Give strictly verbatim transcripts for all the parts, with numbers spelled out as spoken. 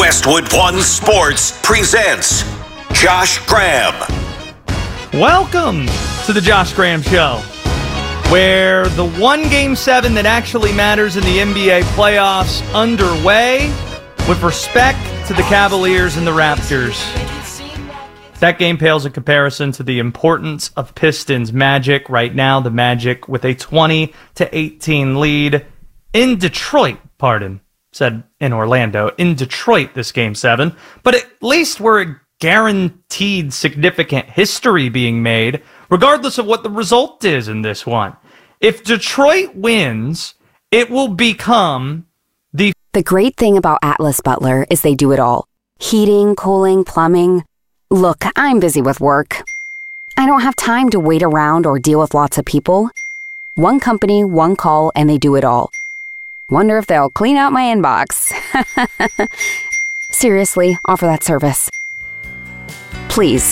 Westwood One Sports presents Josh Graham. Welcome to the Josh Graham Show, where the one game seven that actually matters in the N B A playoffs underway with respect to the Cavaliers and the Raptors. That game pales in comparison to the importance of Pistons Magic. Right now, the Magic with a twenty to eighteen lead in Detroit, pardon, said in Orlando, in Detroit this game seven. But at least we're guaranteed significant history being made, regardless of what the result is in this one. If Detroit wins, it will become the... The great thing about Atlas Butler is they do it all. Heating, cooling, plumbing. Look, I'm busy with work. I don't have time to wait around or deal with lots of people. One company, one call, and they do it all. Wonder if they'll clean out my inbox. Seriously, offer that service. Please.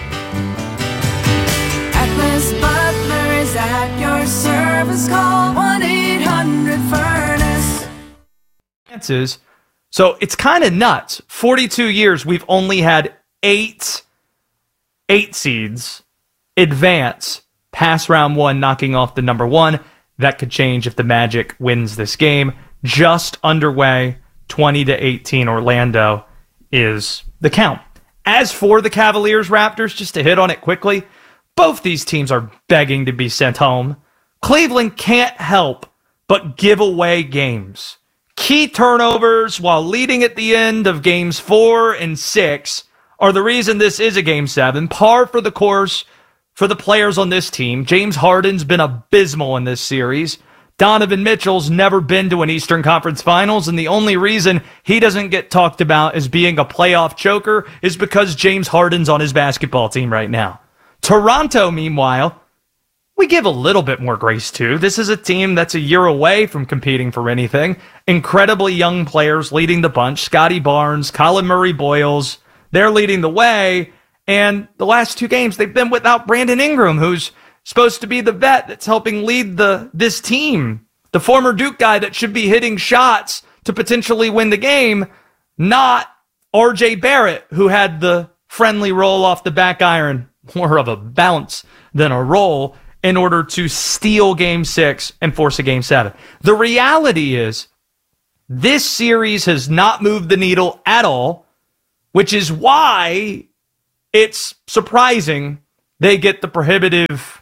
Atlas Butler is at your service. Call one eight hundred furnace. Chances. So it's kind of nuts. forty-two years, we've only had eight, eight seeds advance past round one, knocking off the number one. That could change if the Magic wins this game. Just underway, twenty to eighteen Orlando is the count. As for the Cavaliers Raptors, just to hit on it quickly, both these teams are begging to be sent home. Cleveland can't help but give away games. Key turnovers while leading at the end of games four and six are the reason this is a game seven. Par for the course for the players on this team. James Harden's been abysmal in this series. Donovan Mitchell's never been to an Eastern Conference Finals, and the only reason he doesn't get talked about as being a playoff choker is because James Harden's on his basketball team right now. Toronto, meanwhile, we give a little bit more grace to. This is a team that's a year away from competing for anything. Incredibly young players leading the bunch. Scotty Barnes, Colin Murray-Boyles, they're leading the way. And the last two games, they've been without Brandon Ingram, who's supposed to be the vet that's helping lead the this team. The former Duke guy that should be hitting shots to potentially win the game, not R J Barrett, who had the friendly roll off the back iron, more of a bounce than a roll, in order to steal game six and force a game seven. The reality is, this series has not moved the needle at all, which is why it's surprising they get the prohibitive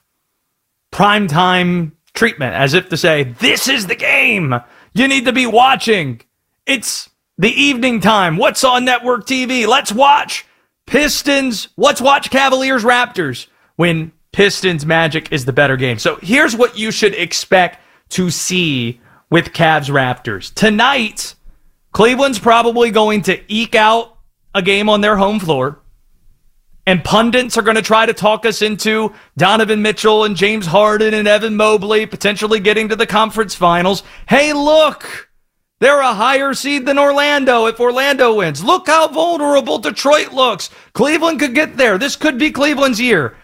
primetime treatment, as if to say, this is the game you need to be watching. It's the evening time. What's on network T V? Let's watch Pistons. Let's watch Cavaliers Raptors, when Pistons Magic is the better game. So here's what you should expect to see with Cavs Raptors. Tonight, Cleveland's probably going to eke out a game on their home floor. And pundits are going to try to talk us into Donovan Mitchell and James Harden and Evan Mobley potentially getting to the conference finals. Hey, look, they're a higher seed than Orlando if Orlando wins. Look how vulnerable Detroit looks. Cleveland could get there. This could be Cleveland's year.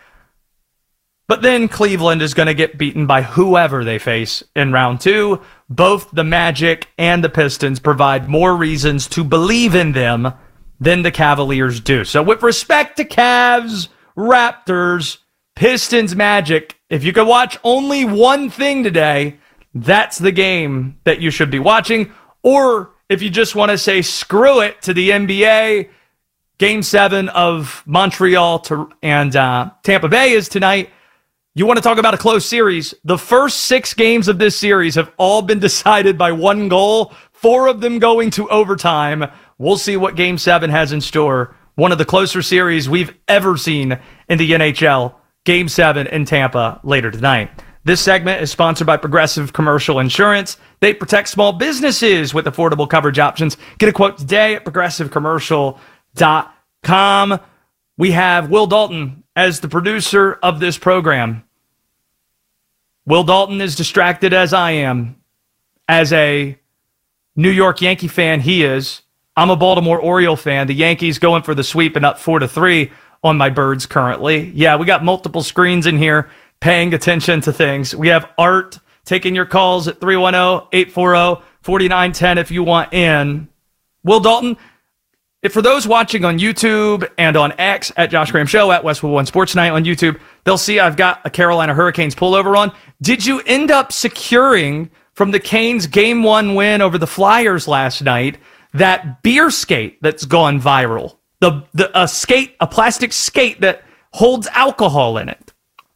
But then Cleveland is going to get beaten by whoever they face in round two. Both the Magic and the Pistons provide more reasons to believe in them than the Cavaliers do. So with respect to Cavs, Raptors, Pistons, Magic, if you could watch only one thing today, that's the game that you should be watching. Or if you just want to say screw it to the N B A, Game seven of Montreal to, and uh, Tampa Bay is tonight. You want to talk about a close series. The first six games of this series have all been decided by one goal, four of them going to overtime. We'll see what Game seven has in store. One of the closer series we've ever seen in the N H L. Game seven in Tampa later tonight. This segment is sponsored by Progressive Commercial Insurance. They protect small businesses with affordable coverage options. Get a quote today at progressive commercial dot com. We have Will Dalton as the producer of this program. Will Dalton is distracted as I am. As a New York Yankee fan, he is. I'm a Baltimore Oriole fan. The Yankees going for the sweep and up four to three on my Birds currently. Yeah, we got multiple screens in here paying attention to things. We have Art taking your calls at three one zero, eight four zero, four nine one zero if you want in. Will Dalton, if for those watching on YouTube and on X at Josh Graham Show, at Westwood One Sports Night on YouTube, they'll see I've got a Carolina Hurricanes pullover on. Did you end up securing from the Canes game one win over the Flyers last night that beer skate that's gone viral? The, the a skate, a plastic skate that holds alcohol in it.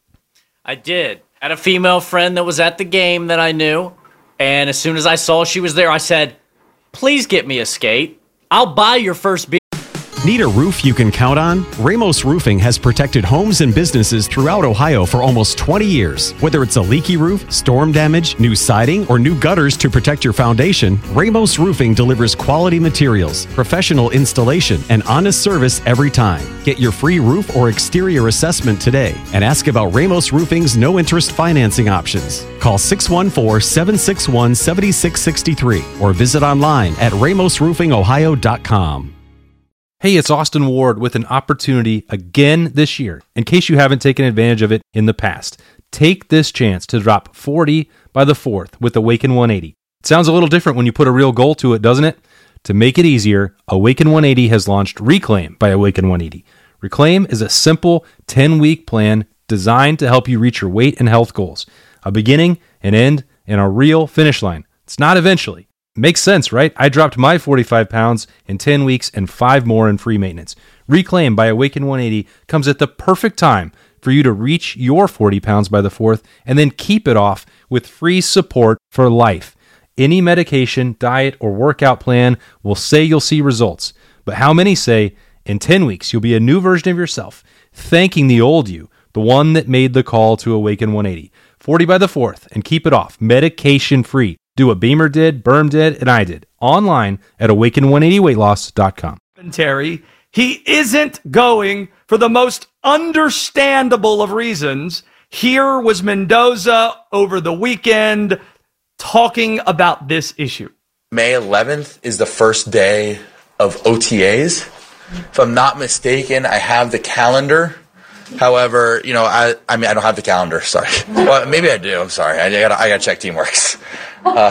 I did. I had a female friend that was at the game that I knew, and as soon as I saw she was there, I said, please get me a skate. I'll buy your first beer. Need a roof you can count on? Ramos Roofing has protected homes and businesses throughout Ohio for almost twenty years. Whether it's a leaky roof, storm damage, new siding, or new gutters to protect your foundation, Ramos Roofing delivers quality materials, professional installation, and honest service every time. Get your free roof or exterior assessment today and ask about Ramos Roofing's no-interest financing options. Call six one four, seven six one, seven six six three or visit online at ramos roofing ohio dot com. Hey, it's Austin Ward with an opportunity again this year. In case you haven't taken advantage of it in the past, take this chance to drop forty by the fourth with Awaken one eighty. It sounds a little different when you put a real goal to it, doesn't it? To make it easier, Awaken one eighty has launched Reclaim by Awaken one eighty. Reclaim is a simple ten-week plan designed to help you reach your weight and health goals. A beginning, an end, and a real finish line. It's not eventually. Makes sense, right? I dropped my forty-five pounds in ten weeks and five more in free maintenance. Reclaim by Awaken one eighty comes at the perfect time for you to reach your forty pounds by the fourth and then keep it off with free support for life. Any medication, diet, or workout plan will say you'll see results. But how many say, in ten weeks, you'll be a new version of yourself, thanking the old you, the one that made the call to Awaken one eighty. forty by the fourth and keep it off, medication-free. Do what Beamer did, Berm did, and I did. Online at awaken one eighty weight loss dot com. Terry, he isn't going for the most understandable of reasons. Here was Mendoza over the weekend talking about this issue. May eleventh is the first day of O T As. If I'm not mistaken, I have the calendar. However, you know, I I mean, I don't have the calendar. Sorry. Well, maybe I do. I'm sorry. I gotta I gotta check Teamworks. Uh,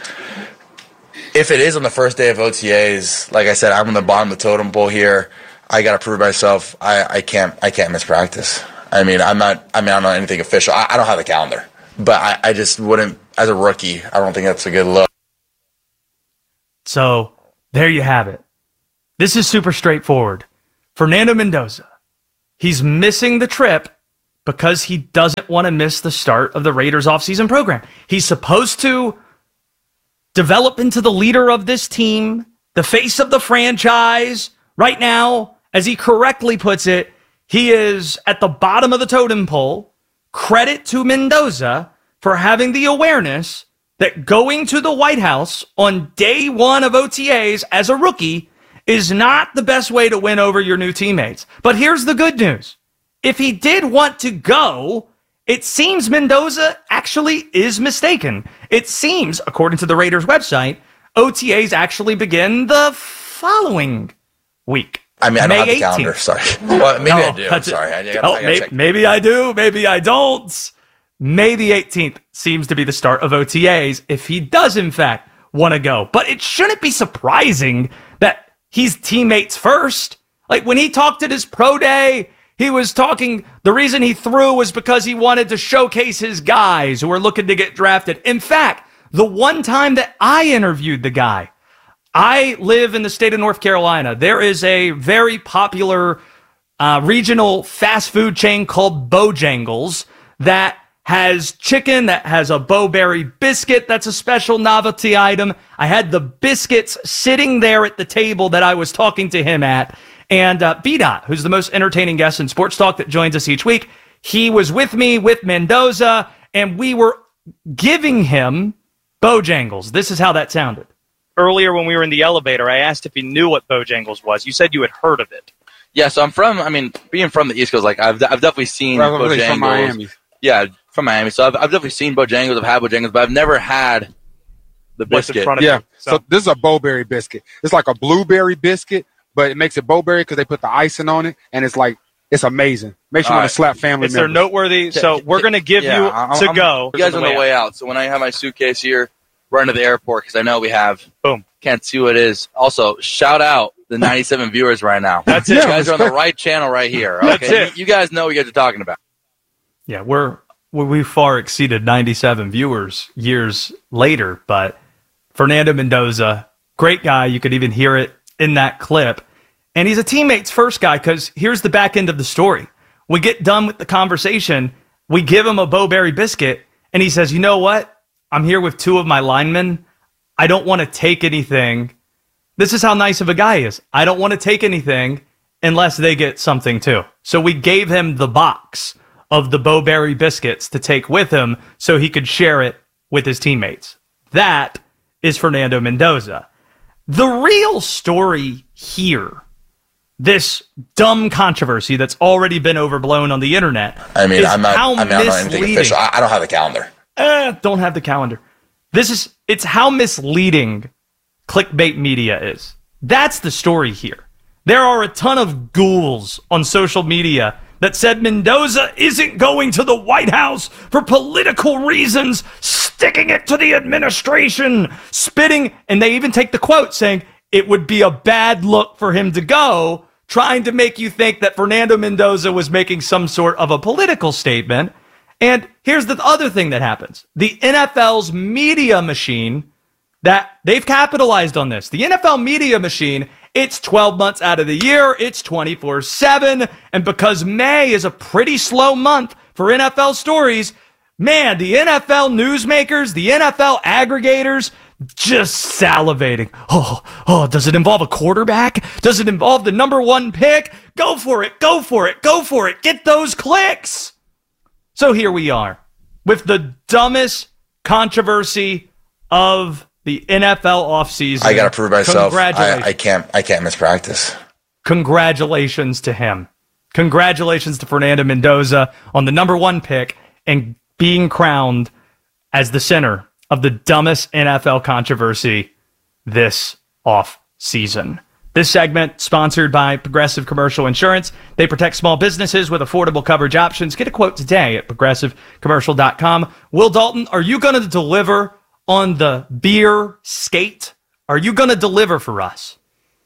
if it is on the first day of O T As, like I said, I'm on the bottom of the totem pole here. I gotta prove myself. I, I can't I can't miss practice. I mean, I'm not. I mean, I'm not anything official. I, I don't have the calendar, but I, I just wouldn't. As a rookie, I don't think that's a good look. So there you have it. This is super straightforward. Fernando Mendoza. He's missing the trip because he doesn't want to miss the start of the Raiders offseason program. He's supposed to develop into the leader of this team, the face of the franchise. Right now, as he correctly puts it, he is at the bottom of the totem pole. Credit to Mendoza for having the awareness that going to the White House on day one of O T As as a rookie is not the best way to win over your new teammates. But here's the good news. If he did want to go, it seems Mendoza actually is mistaken. It seems, according to the Raiders website, O T As actually begin the following week. I mean, I don't May have the eighteenth. calendar. Sorry. Well, maybe No, I do. I'm that's it. sorry. I, I gotta, Oh, I gotta may- check. maybe I do. Maybe I don't. May the eighteenth seems to be the start of O T As if he does, in fact, want to go. But it shouldn't be surprising that he's teammates first. Like when he talked at his pro day, he was talking, the reason he threw was because he wanted to showcase his guys who were looking to get drafted. In fact, the one time that I interviewed the guy, I live in the state of North Carolina. There is a very popular uh, regional fast food chain called Bojangles that has chicken, that has a Bowberry biscuit that's a special novelty item. I had the biscuits sitting there at the table that I was talking to him at. And uh, B-Dot, who's the most entertaining guest in sports talk that joins us each week, he was with me with Mendoza, and we were giving him Bojangles. This is how that sounded. Earlier when we were in the elevator, I asked if he knew what Bojangles was. You said you had heard of it. Yeah, so I'm from, I mean, being from the East Coast, like, I've, I've definitely seen Probably Bojangles. from Miami. Yeah, from Miami. So I've, I've definitely seen Bojangles, I've had Bojangles, but I've never had the What's in biscuit. front of Yeah, you? so this is a Bowberry biscuit. It's like a blueberry biscuit, but it makes it Bowberry because they put the icing on it, and it's like, it's amazing. Makes you All want right. to slap family Is there members. noteworthy? So we're going to give Yeah, you I- to I'm- go. You guys on on the way out. So when I have my suitcase here, run to the airport because I know we have. Boom. Can't see what it is. Also, shout out the ninety-seven viewers right now. That's it. You guys are on the right channel right here. That's Okay, it. you, you guys know what you guys are talking about. Yeah, we're we far exceeded ninety-seven viewers years later, but Fernando Mendoza, great guy. You could even hear it in that clip. And he's a teammate's first guy because here's the back end of the story. We get done with the conversation. We give him a Bo-Berry biscuit, and he says, you know what? I'm here with two of my linemen. I don't want to take anything. This is how nice of a guy he is. I don't want to take anything unless they get something too. So we gave him the box of the Bo-Berry biscuits to take with him so he could share it with his teammates. That is Fernando Mendoza. The real story here, this dumb controversy that's already been overblown on the internet. I mean, is I'm not. how I mean, I'm not anything misleading- official. I, I don't have the calendar. Uh, don't have the calendar. This is, it's how misleading clickbait media is. That's the story here. There are a ton of ghouls on social media that said Mendoza isn't going to the White House for political reasons, sticking it to the administration, spitting, and they even take the quote saying it would be a bad look for him to go, trying to make you think that Fernando Mendoza was making some sort of a political statement. And here's the other thing that happens. The N F L's media machine, that they've capitalized on this. The N F L media machine, it's twelve months out of the year, it's twenty-four seven, and because May is a pretty slow month for N F L stories, man, the N F L newsmakers, the N F L aggregators, just salivating. Oh, oh, does it involve a quarterback? Does it involve the number one pick? Go for it, go for it, go for it. Get those clicks. So here we are with the dumbest controversy of the N F L offseason. I got to prove myself. Congratulations. I, I can't. I can't miss practice. Congratulations to him. Congratulations to Fernando Mendoza on the number one pick and being crowned as the center of the dumbest N F L controversy this off season. This segment sponsored by Progressive Commercial Insurance. They protect small businesses with affordable coverage options. Get a quote today at progressive commercial dot com. Will Dalton, are you going to deliver on the beer skate? Are you going to deliver for us?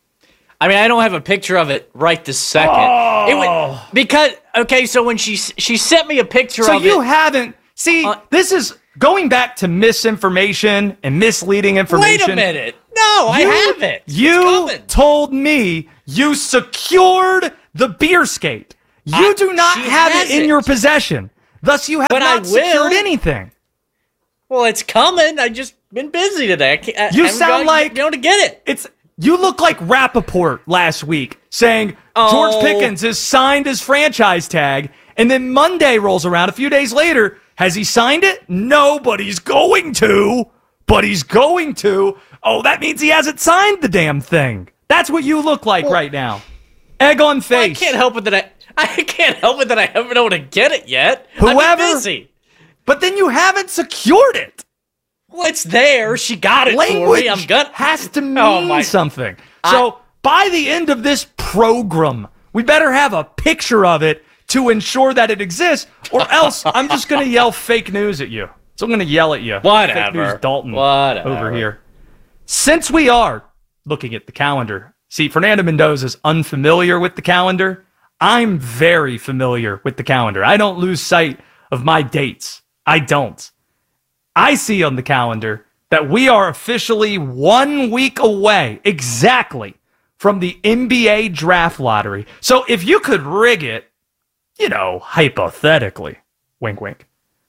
I mean, I don't have a picture of it right this second. Oh. It would, because, okay, so when she she sent me a picture So of you it. haven't, see, Uh, this is going back to misinformation and misleading information. Wait a minute. No, I You- haven't. It's You coming. told me you secured the beer skate. You I- do not she have it in hasn't. your possession. Thus, you have But I not secured will. anything. Well, it's coming. I just been busy today. I can't, I You haven't sound gotten- like- been able to get it. It's you look like Rappaport last week saying George Oh. Pickens has signed his franchise tag, and then Monday rolls around a few days later. Has he signed it? No, but he's going to. But he's going to. Oh, that means he hasn't signed the damn thing. That's what you look like right now. Egg on Well, I face. can't help it that I I can't help it that I haven't been able to get it yet. I've Whoever- been busy. But then you haven't secured it. Well, it's there. She got it Language for me. I'm gonna. has to mean Oh, my- something. So by the end of this program, we better have a picture of it to ensure that it exists, or else I'm just going to yell fake news at you. So I'm going to yell at you. Whatever. Fake news Dalton Whatever. over here. Since we are looking at the calendar, see, Fernando Mendoza is unfamiliar with the calendar. I'm very familiar with the calendar. I don't lose sight of my dates. I don't. I see on the calendar that we are officially one week away, exactly, from the N B A draft lottery. So if you could rig it, you know, hypothetically, wink, wink,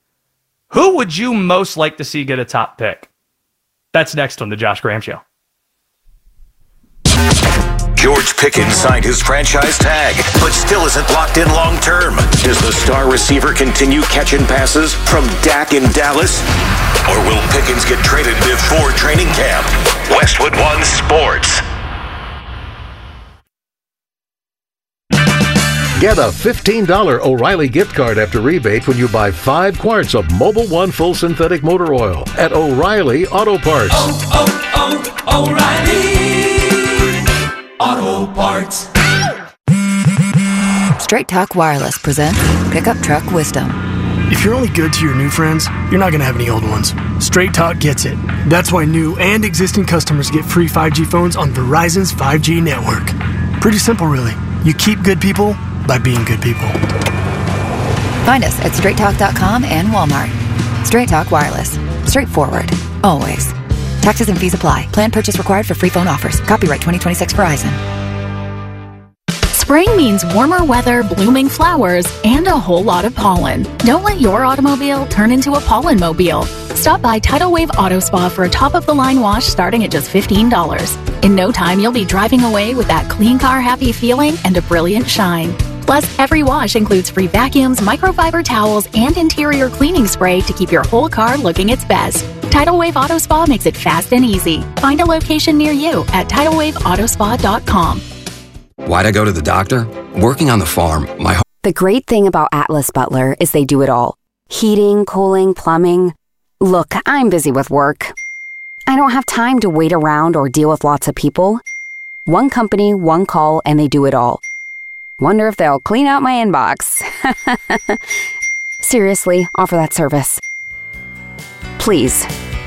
who would you most like to see get a top pick? That's next on the Josh Graham Show. George Pickens signed his franchise tag, but still isn't locked in long term. Does the star receiver continue catching passes from Dak in Dallas? Or will Pickens get traded before training camp? Westwood One Sports. Get a fifteen dollars O'Reilly gift card after rebate when you buy five quarts of Mobil One Full Synthetic Motor Oil at O'Reilly Auto Parts. Oh, oh, oh, O'Reilly Auto Parts. Straight Talk Wireless presents Pickup Truck Wisdom. If you're only good to your new friends, you're not going to have any old ones. Straight Talk gets it. That's why new and existing customers get free five G phones on Verizon's five G network. Pretty simple, really. You keep good people by being good people. Find us at straight talk dot com and Walmart. Straight Talk Wireless. Straightforward. Always. Taxes and fees apply. Plan purchase required for free phone offers. Copyright twenty twenty-six Verizon. Spring means warmer weather, blooming flowers, and a whole lot of pollen. Don't let your automobile turn into a pollen mobile. Stop by Tidal Wave Auto Spa for a top-of-the-line wash starting at just fifteen dollars. In no time, you'll be driving away with that clean car happy feeling and a brilliant shine. Plus, every wash includes free vacuums, microfiber towels, and interior cleaning spray to keep your whole car looking its best. Tidal Wave Auto Spa makes it fast and easy. Find a location near you at tidal wave auto spa dot com. Why'd I go to the doctor? Working on the farm, my whole The great thing about Atlas Butler is they do it all. Heating, cooling, plumbing. Look, I'm busy with work. I don't have time to wait around or deal with lots of people. One company, one call, and they do it all. Wonder if they'll clean out my inbox. Seriously, offer that service. Please.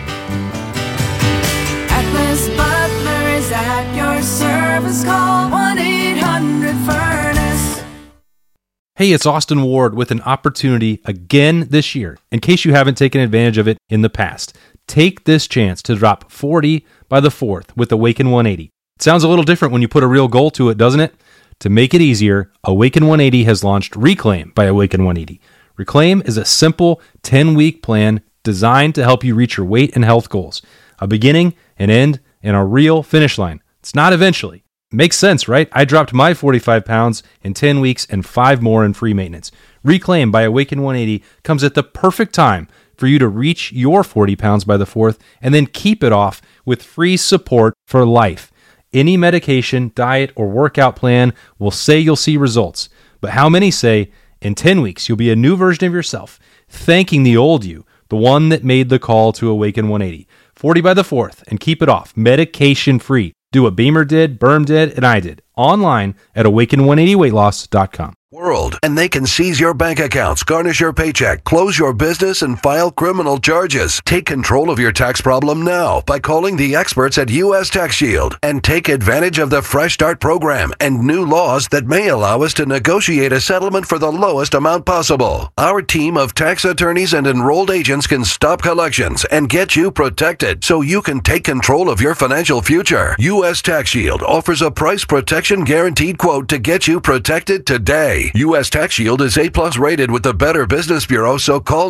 Atlas Butler is at your service. Call one eight hundred furnace. Hey, it's Austin Ward with an opportunity again this year. In case you haven't taken advantage of it in the past, take this chance to drop forty by the fourth with Awaken one eighty. It sounds a little different when you put a real goal to it, doesn't it? To make it easier, Awaken one eighty has launched Reclaim by Awaken one eighty. Reclaim is a simple ten-week plan designed to help you reach your weight and health goals. A beginning, an end, and a real finish line. It's not eventually. Makes sense, right? I dropped my forty-five pounds in ten weeks and five more in free maintenance. Reclaim by Awaken one eighty comes at the perfect time for you to reach your forty pounds by the fourth and then keep it off with free support for life. Any medication, diet, or workout plan will say you'll see results. But how many say in ten weeks you'll be a new version of yourself, thanking the old you, the one that made the call to Awaken one eighty? forty by the fourth and keep it off, medication free. Do what Beamer did, Berm did, and I did. Online at awaken one eighty weight loss dot com. World, and they can seize your bank accounts, garnish your paycheck, close your business, and file criminal charges. Take control of your tax problem now by calling the experts at U S Tax Shield and take advantage of the Fresh Start program and new laws that may allow us to negotiate a settlement for the lowest amount possible. Our team of tax attorneys and enrolled agents can stop collections and get you protected so you can take control of your financial future. U S Tax Shield offers a price protection guaranteed quote to get you protected today. U S Tax Shield is A plus rated with the Better Business Bureau, so call